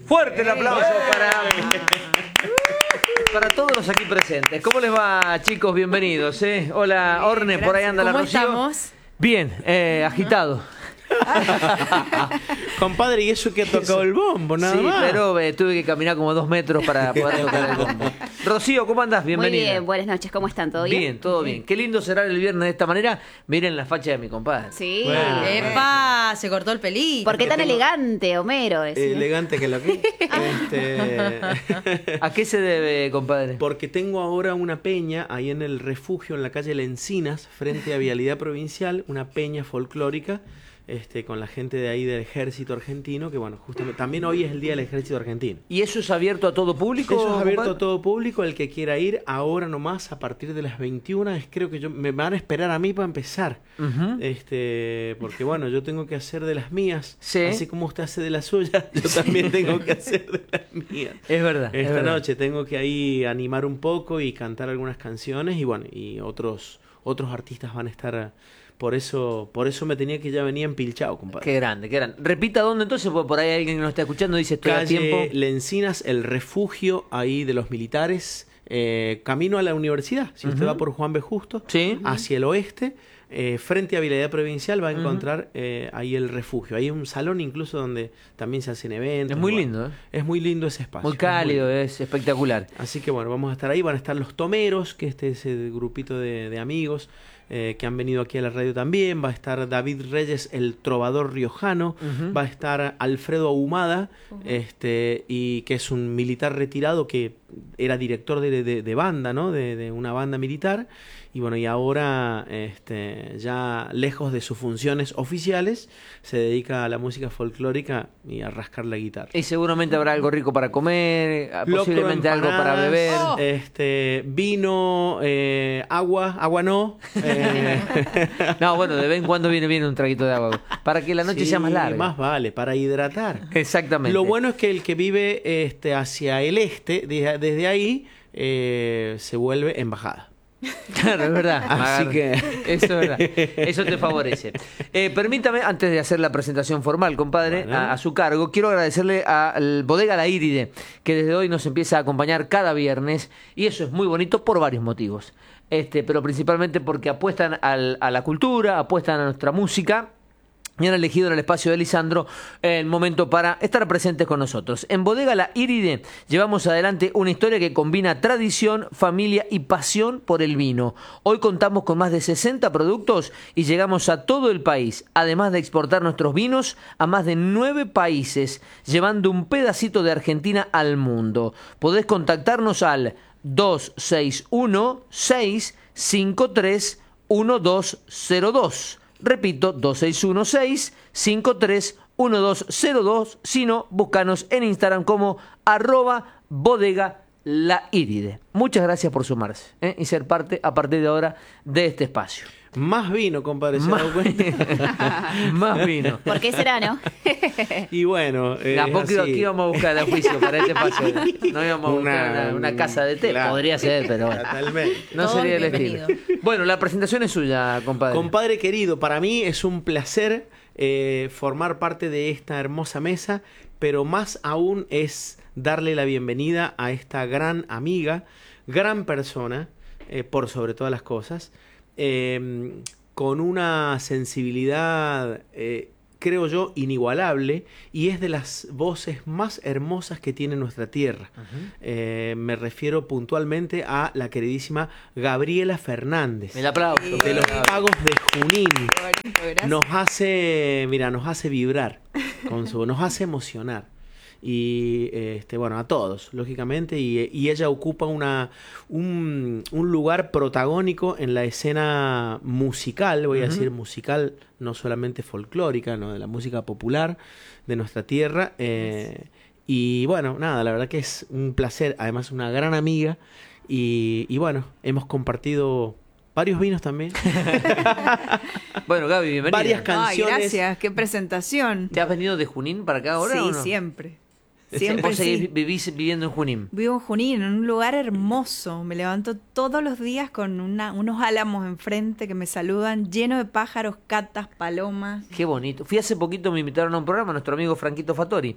Fuerte el aplauso para todos los aquí presentes. ¿Cómo les va, chicos? Bienvenidos. Hola, Orne, gracias. por ahí anda la ¿Cómo Rocío. estamos? Bien, agitado. Compadre, y eso que ha tocado el bombo, nada Sí, más. pero tuve que caminar como 2 metros para poder tocar el bombo. Rocío, ¿cómo andás? Bienvenida. Muy bien, buenas noches, ¿cómo están? ¿Todo bien? Bien, todo bien. Qué lindo será el viernes de esta manera. Miren la facha de mi compadre. Sí. Bueno. ¡Epa! Se cortó el pelito. ¿Por qué tan elegante, Homero? Elegante que lo que. ¿A qué se debe, compadre? Porque tengo ahora una peña ahí en el refugio, en la calle Lencinas, frente a Vialidad Provincial, una peña folclórica. Con la gente de ahí del ejército argentino, que bueno, justamente también hoy es el día del ejército argentino. ¿Y eso es abierto a todo público? Eso es abierto compadre? a todo público, el que quiera ir ahora nomás a partir de las 21, creo que me van a esperar a mí para empezar. Ujú. Porque bueno, yo tengo que hacer de las mías, Sí. así como usted hace de las suyas, yo también tengo que hacer de las mías. Es verdad. es Esta verdad. noche tengo que ahí animar un poco y cantar algunas canciones y bueno, y otros artistas van a estar. Por eso me tenía que ya venir empilchado, compadre. Qué grande, qué grande. Repita dónde entonces, porque por ahí alguien que nos está escuchando dice estoy a Calle tiempo. Lencinas, el refugio ahí de los militares, camino a la universidad. Si usted va por Juan B. Justo, Sí. hacia el oeste, frente a Vialidad Provincial, va a encontrar ahí el refugio. Hay un salón incluso donde también se hacen eventos. Es muy bueno, lindo, ¿eh? Es muy lindo ese espacio. Muy cálido, muy lindo. es espectacular. Así que bueno, vamos a estar ahí. Van a estar los Tomeros, que es el grupito de amigos que han venido aquí a la radio también. Va a estar David Reyes, el trovador riojano. Va a estar Alfredo Ahumada, y que es un militar retirado que era director de banda, ¿no? De una banda militar. Y bueno, y ahora, ya lejos de sus funciones oficiales, se dedica a la música folclórica y a rascar la guitarra. Y seguramente habrá algo rico para comer, Locro, posiblemente algo para empanadas, beber. Vino, agua no. No, bueno, de vez en cuando viene bien un traguito de agua. Para que la noche Sí, sea más larga. más vale, para hidratar. Exactamente. Lo bueno es que el que vive hacia el desde ahí, se vuelve embajada. Claro, es verdad. Así que Eso es verdad. Eso te favorece. Permítame, antes de hacer la presentación formal, compadre, Bueno. a su cargo, quiero agradecerle al Bodega La Íride, que desde hoy nos empieza a acompañar cada viernes, y eso es muy bonito por varios motivos. Pero principalmente porque apuestan a la cultura, apuestan a nuestra música. Y han elegido en el espacio de Lisandro el momento para estar presentes con nosotros. En Bodega La Íride llevamos adelante una historia que combina tradición, familia y pasión por el vino. Hoy contamos con más de 60 productos y llegamos a todo el país, además de exportar nuestros vinos a más de 9 países, llevando un pedacito de Argentina al mundo. Podés contactarnos al 261-653-1202. Repito, 2616-531202. Si no, búscanos en Instagram como @bodega La Íride. Muchas gracias por sumarse y ser parte a partir de ahora de este espacio. más vino, compadre, ¿se ha dado cuenta? Más vino. ¿Por qué será, no? Y bueno, Tampoco así. aquí íbamos a buscar el oficio para este espacio. No íbamos a buscar una casa de té. Claro. Podría ser, pero bueno. Totalmente. No Todo sería el bienvenido. estilo. Bueno, la presentación es suya, compadre. Compadre querido, para mí es un placer formar parte de esta hermosa mesa, pero más aún es darle la bienvenida a esta gran amiga, gran persona, por sobre todas las cosas, con una sensibilidad, creo yo, inigualable, y es de las voces más hermosas que tiene nuestra tierra. Me refiero puntualmente a la queridísima Gabriela Fernández. El aplauso. De los Pagos de Junín. Gracias. Nos hace vibrar, nos hace emocionar. Y bueno, a todos, lógicamente, y ella ocupa un lugar protagónico en la escena musical, voy a decir musical, no solamente folclórica, ¿no? De la música popular de nuestra tierra. Y bueno, nada, la verdad que es un placer, además una gran amiga, y bueno, hemos compartido varios vinos también. Bueno, Gaby, bienvenida. Varias Ay, canciones. gracias, qué presentación. ¿Te has venido de Junín para acá ahora Sí, o no? siempre. ¿Vos Siempre seguís sí. vivís viviendo en Junín? Vivo en Junín, en un lugar hermoso. Me levanto todos los días con unos álamos enfrente que me saludan, lleno de pájaros, catas, palomas. Qué bonito. Fui hace poquito, me invitaron a un programa, nuestro amigo Franquito Fattori.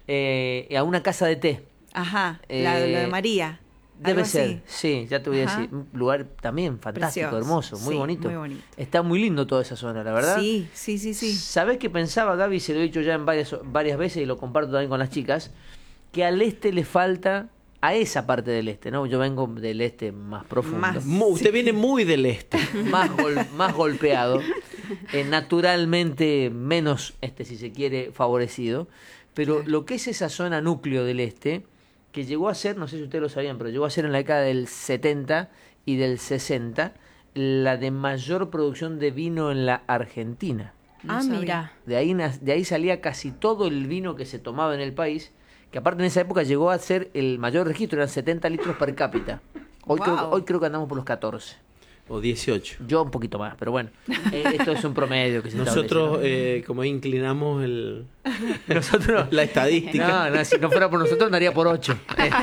a una casa de té. Ajá, lo de María. Debe algo ser, así. sí, ya te voy a Ajá. decir. Un lugar también fantástico, Precioso, hermoso, muy sí, bonito. muy bonito. Está muy lindo toda esa zona, la verdad. Sí. ¿Sabés qué pensaba, Gaby? Se lo he dicho ya en varias veces y lo comparto también con las chicas, que al este le falta, a esa parte del este, ¿no? Yo vengo del este más profundo. Más. Usted viene muy del este. Más golpeado, naturalmente menos, si se quiere, favorecido, pero Claro. lo que es esa zona núcleo del este, que llegó a ser, no sé si ustedes lo sabían, pero llegó a ser en la década del 70 y del 60 la de mayor producción de vino en la Argentina. No sabía. Mira. De ahí salía casi todo el vino que se tomaba en el país, que aparte en esa época llegó a ser el mayor registro, eran 70 litros per cápita. Hoy, Wow. hoy creo que andamos por los 14. O 18. Yo un poquito más, pero bueno, esto es un promedio que se Nosotros, establece, como inclinamos ¿no? Nosotros la estadística. no, si no fuera por nosotros andaría por 8.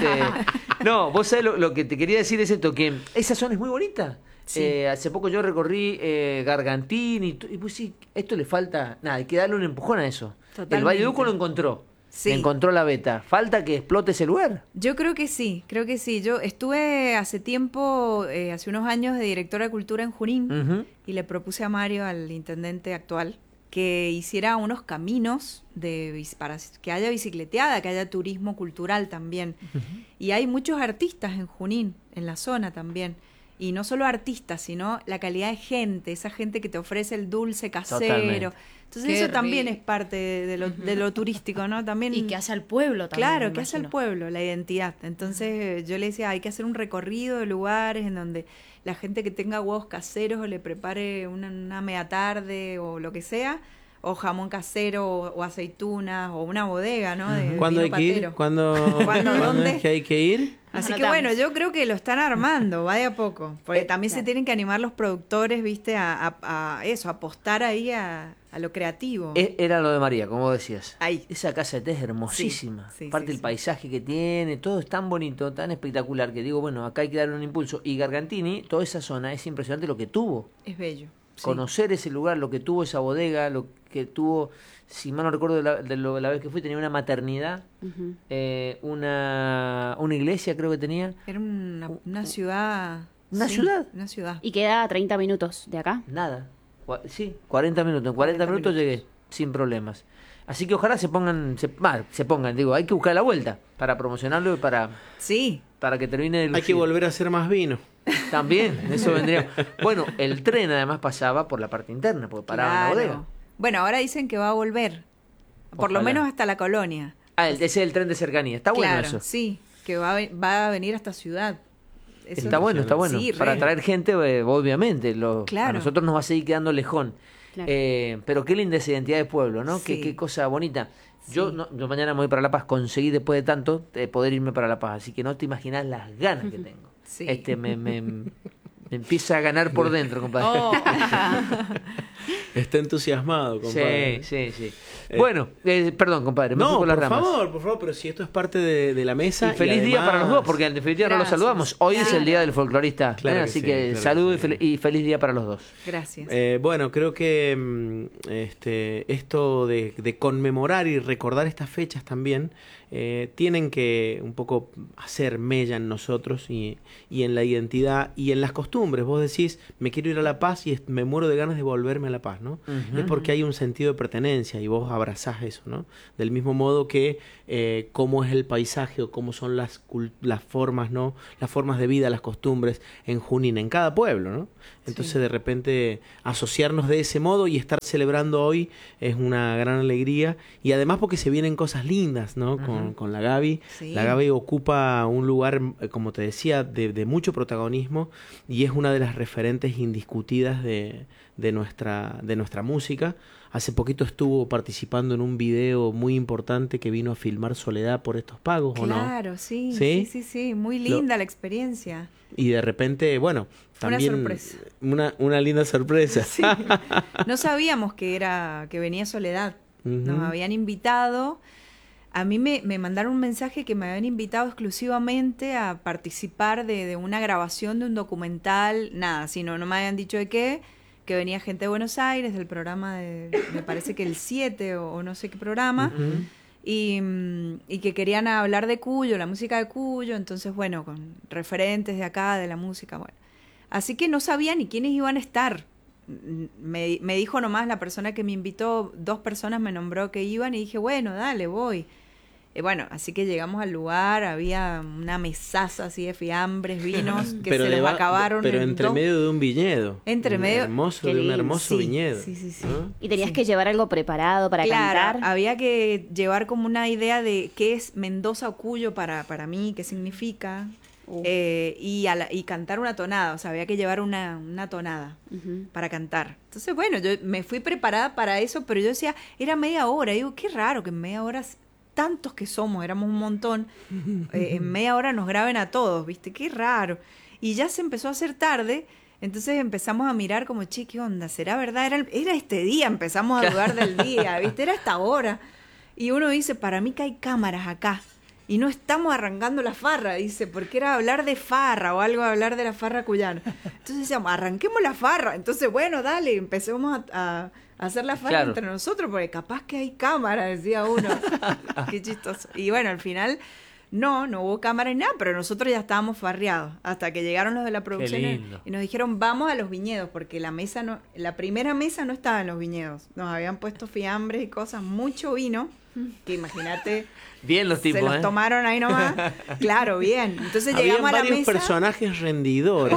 No, vos sabés lo que te quería decir es esto, que esa zona es muy bonita. Sí. Hace poco yo recorrí Gargantín y pues sí, esto le falta, nada, hay que darle un empujón a eso. El Totalmente. Valleduco lo encontró, Sí. encontró la beta, falta que explote ese lugar. Yo creo que sí. Yo estuve hace tiempo, hace unos años, de directora de cultura en Junín Ujú. y le propuse a Mario, al intendente actual, que hiciera unos caminos para que haya bicicleteada, que haya turismo cultural también. Y hay muchos artistas en Junín, en la zona también. Y no solo artistas, sino la calidad de gente, esa gente que te ofrece el dulce casero. Totalmente. Entonces Qué eso también rico. es parte de lo turístico, ¿no? También Y que hace al pueblo también. Claro, me que hace al imagino. pueblo, la identidad. Entonces yo le decía, hay que hacer un recorrido de lugares en donde la gente que tenga huevos caseros o le prepare una media tarde o lo que sea, o jamón casero o aceitunas o una bodega, ¿no? De ¿Cuándo hay vino que ir? patero. ¿Cuándo dónde? es que hay que ir? Así que Anotamos. bueno, yo creo que lo están armando, va de a poco. Porque también se tienen que animar los productores, ¿viste? A eso, a apostar ahí a lo creativo. Era lo de María, como vos decías. Ahí. Esa casa de té es hermosísima. Sí, sí, Aparte sí, el sí. paisaje que tiene, todo es tan bonito, tan espectacular, que digo, bueno, acá hay que darle un impulso. Y Gargantini, toda esa zona, es impresionante lo que tuvo. Es bello. Sí. Conocer ese lugar, lo que tuvo esa bodega, lo que tuvo, si mal no recuerdo la vez que fui, tenía una maternidad, Ujú. una iglesia creo que tenía. Era una ciudad. ¿Una ciudad? Una ciudad. Y queda a 30 minutos de acá. Nada. Sí, 40 minutos. En 40 minutos llegué sin problemas. Así que ojalá se pongan, digo, hay que buscar la vuelta para promocionarlo y Sí. para que termine de Hay lucir. que volver a hacer más vino. También, eso vendría. Bueno, el tren además pasaba por la parte interna, porque paraba en la Claro. bodega. Bueno, ahora dicen que va a volver. Por lo Ojalá. menos hasta la colonia. Ese es el tren de cercanía. Está bueno Claro, eso. sí. Que va a venir hasta ciudad. Eso- Está bueno, está bueno. Sí, Para re. atraer gente, obviamente. A Claro. nosotros nos va a seguir quedando lejón. Claro. Pero qué linda esa identidad de pueblo, ¿no? Sí. Qué cosa bonita. Sí. Yo mañana me voy para La Paz. Conseguí después de tanto poder irme para La Paz. Así que no te imaginas las ganas que tengo. Sí. Me empieza a ganar por dentro, compadre. Oh. Está entusiasmado, compadre. Sí. Bueno, perdón, compadre. Me fui No, por por las ramas. favor, pero si esto es parte de la mesa. Y feliz día además- para los dos, porque en definitiva no los Gracias. saludamos. Hoy es el día del folclorista. Claro que Así sí, que claro salud que sí. y feliz día para los dos. Gracias. Bueno, creo que esto de conmemorar y recordar estas fechas también tienen que un poco hacer mella en nosotros y en la identidad y en las costumbres. Vos decís, me quiero ir a La Paz y me muero de ganas de volverme a La Paz, ¿no? Ujú. Es porque hay un sentido de pertenencia y vos abrazás eso, ¿no? Del mismo modo que cómo es el paisaje o cómo son las formas, ¿no? Las formas de vida, las costumbres en Junín, en cada pueblo, ¿no? Entonces Sí. de repente asociarnos de ese modo y estar celebrando hoy es una gran alegría y además porque se vienen cosas lindas, ¿no? Con la Gaby. Sí. La Gaby ocupa un lugar, como te decía, de mucho protagonismo y es una de las referentes indiscutidas de nuestra música. Hace poquito estuvo participando en un video muy importante que vino a filmar Soledad por estos pagos, ¿o no? Claro, sí, ¿Sí? sí. Muy linda la experiencia. Y de repente, bueno, Una también sorpresa. una linda sorpresa. Sí. No sabíamos que venía Soledad. Ujú. Nos habían invitado. A mí me mandaron un mensaje que me habían invitado exclusivamente a participar de una grabación de un documental. Nada, sino no me habían dicho de qué. Que venía gente de Buenos Aires, del programa me parece que el 7 o no sé qué programa. Ujú. y que querían hablar de Cuyo, la música de Cuyo, entonces bueno, con referentes de acá, de la música, bueno. Así que no sabía ni quiénes iban a estar. Me dijo nomás la persona que me invitó, 2 personas me nombró que iban y dije, bueno, dale, voy. Bueno, así que llegamos al lugar, había una mesaza así de fiambres, vinos, que se les acabaron. Pero entre medio de un viñedo. Entre medio. De un hermoso viñedo. Sí. ¿No? Y tenías que llevar algo preparado para cantar. Había que llevar como una idea de qué es Mendoza o Cuyo para mí, qué significa, y cantar una tonada, o sea, había que llevar una tonada para cantar. Entonces, bueno, yo me fui preparada para eso, pero yo decía, era media hora, y digo, qué raro que en media hora... tantos que somos, éramos un montón, en media hora nos graben a todos, ¿viste? Qué raro. Y ya se empezó a hacer tarde, entonces empezamos a mirar como, che, ¿qué onda? ¿Será verdad? Era este día, empezamos a dudar del día, ¿viste? Era esta hora. Y uno dice, para mí que hay cámaras acá, y no estamos arrancando la farra, dice, porque era hablar de farra o algo, hablar de la farra cuyana. Entonces decíamos, arranquemos la farra. Entonces, bueno, dale, empecemos a hacer la farra entre nosotros, porque capaz que hay cámara, decía uno. Qué chistoso. Y bueno, al final no hubo cámara ni nada, pero nosotros ya estábamos farreados, hasta que llegaron los de la producción y nos dijeron, vamos a los viñedos, porque la primera mesa no estaba en los viñedos. Nos habían puesto fiambres y cosas, mucho vino, que imagínate... Bien los tipos, se los tomaron ahí nomás. Claro, bien. Entonces llegamos a la mesa. Habían varios personajes rendidores.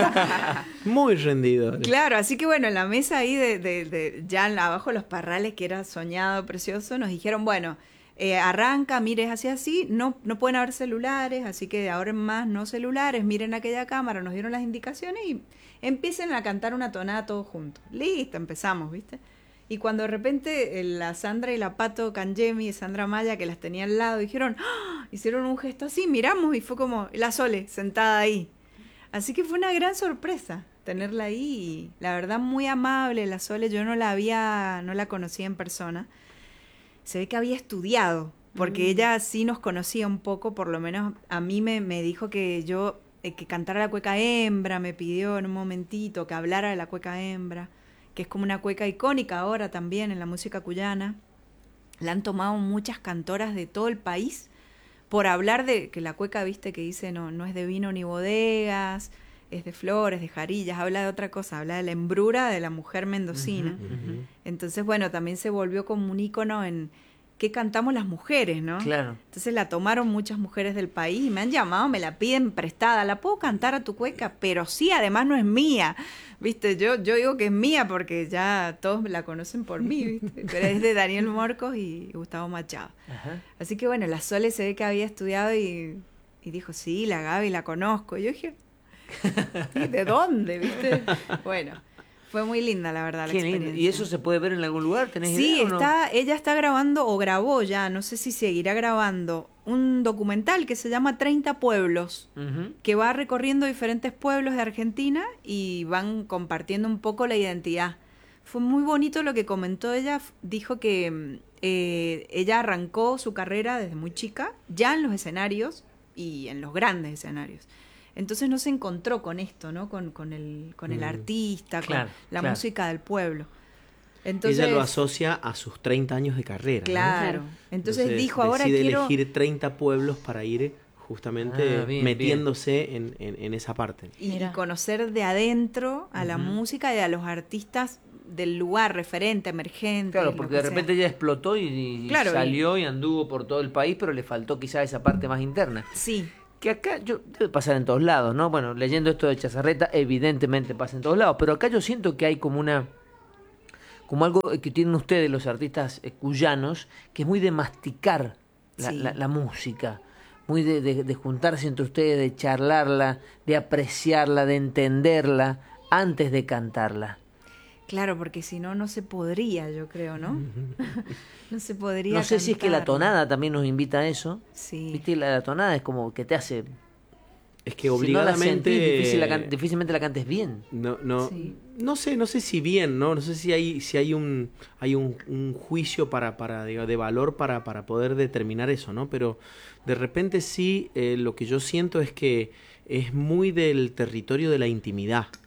Muy rendidores. Claro, así que bueno, en la mesa ahí de ya abajo los parrales, que era soñado, precioso, nos dijeron, bueno, arranca, mire, es así, no pueden haber celulares, así que de ahora en más no celulares, miren aquella cámara, nos dieron las indicaciones y empiecen a cantar una tonada todos juntos. Listo, empezamos, ¿viste? Y cuando de repente la Sandra y la Pato Cangemi y Sandra Maya, que las tenía al lado, dijeron, ¡oh! Hicieron un gesto así, miramos y fue como la Sole sentada ahí. Así que fue una gran sorpresa tenerla ahí y la verdad muy amable la Sole, yo no la conocía en persona. Se ve que había estudiado, porque ella sí nos conocía un poco, por lo menos a mí me dijo que yo, que cantara la cueca hembra, me pidió en un momentito que hablara de la cueca hembra, que es como una cueca icónica ahora también en la música cuyana. La han tomado muchas cantoras de todo el país por hablar de que la cueca, viste, que dice no es de vino ni bodegas, es de flores, de jarillas, habla de otra cosa, habla de la hembrura de la mujer mendocina. Entonces, bueno, también se volvió como un ícono en qué cantamos las mujeres, ¿no? Claro. Entonces la tomaron muchas mujeres del país y me han llamado, me la piden prestada, ¿la puedo cantar a tu cueca? Pero sí, además no es mía, ¿viste? Yo digo que es mía porque ya todos la conocen por mí, ¿viste? Pero es de Daniel Morcos y Gustavo Machado. Ajá. Así que bueno, la Sole se ve que había estudiado y dijo, sí, la Gaby la conozco. Y yo dije, ¿de dónde, viste? Bueno, fue muy linda, la verdad, la experiencia. Lindo. ¿Y eso se puede ver en algún lugar? ¿Tenés idea o no? Ella está grabando, o grabó ya, no sé si seguirá grabando, un documental que se llama 30 Pueblos, que va recorriendo diferentes pueblos de Argentina y van compartiendo un poco la identidad. Fue muy bonito lo que comentó ella, dijo que ella arrancó su carrera desde muy chica, ya en los escenarios y en los grandes escenarios. Entonces no se encontró con esto, ¿no? Con el artista, claro, con la música del pueblo. Entonces, ella lo asocia a sus 30 años de carrera. Claro. ¿no? Entonces dijo, ahora decide quiero... elegir 30 pueblos para ir justamente metiéndose bien. En esa parte. Y conocer de adentro a la música y a los artistas del lugar, referente, emergente. Claro, porque de repente ella explotó y salió y anduvo por todo el país, pero le faltó quizá esa parte más interna. Sí. Que acá debe pasar en todos lados, ¿no? Bueno, leyendo esto de Chazarreta, evidentemente pasa en todos lados, pero acá yo siento que hay como algo que tienen ustedes los artistas cuyanos, que es muy de masticar la música, muy de juntarse entre ustedes, de charlarla, de apreciarla, de entenderla antes de cantarla. Claro, porque si no se podría, yo creo, ¿no? No se podría. No sé si es que la tonada también nos invita a eso. Sí. ¿Viste? La tonada es como que te hace... Es que obligadamente... Si no la sentís, difícilmente la cantes bien. No sé si bien, ¿no? No sé si hay un juicio de valor para poder determinar eso, ¿no? Pero de repente sí, lo que yo siento es que es muy del territorio de la intimidad.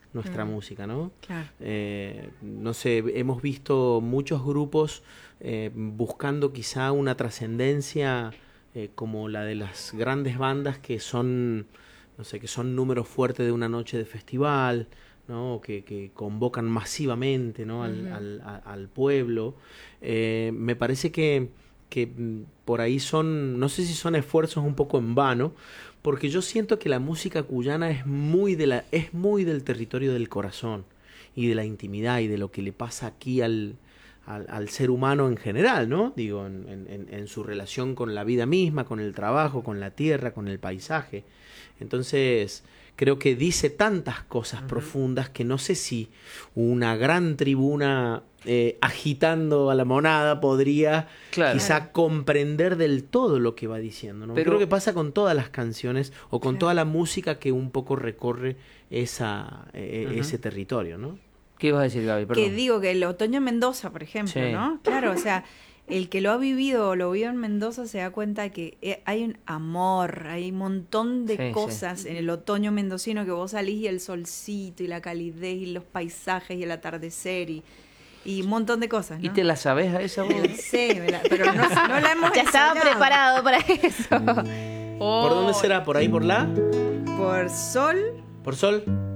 nuestra música, ¿no? Claro. No sé, hemos visto muchos grupos buscando quizá una trascendencia como la de las grandes bandas que son, no sé, que son números fuertes de una noche de festival, ¿no? Que convocan masivamente, ¿no? al pueblo. Me parece que por ahí son, no sé si son esfuerzos un poco en vano, porque yo siento que la música cuyana es muy del territorio del corazón y de la intimidad y de lo que le pasa aquí al ser humano en general, ¿no? Digo, en su relación con la vida misma, con el trabajo, con la tierra, con el paisaje. Entonces, creo que dice tantas cosas profundas que no sé si una gran tribuna agitando a la monada podría quizá comprender del todo lo que va diciendo, ¿no? Pero creo que pasa con todas las canciones o con toda la música que un poco recorre ese territorio, ¿no? ¿Qué ibas a decir, Gaby? Perdón. Que digo que el Otoño Mendoza, por ejemplo, ¿no? Claro, o sea, el que lo ha vivido o lo vio en Mendoza se da cuenta que hay un amor, hay un montón de cosas en el otoño mendocino, que vos salís y el solcito y la calidez y los paisajes y el atardecer y un montón de cosas, ¿no? ¿Y te la sabés a esa voz? Sí, pero no la hemos Ya estaba ensayado. preparado para eso. ¿Por dónde será? ¿Por ahí, por la? Por Sol. ¿Por Sol?